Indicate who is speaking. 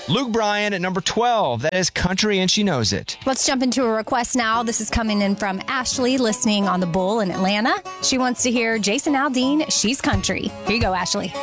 Speaker 1: Luke Bryan at number 12. That is Country and She Knows It.
Speaker 2: Let's jump into a request now. This is coming in from Ashley, listening on the Bull in Atlanta. She wants to hear Jason Aldean, She's Country. Here you go, Ashley.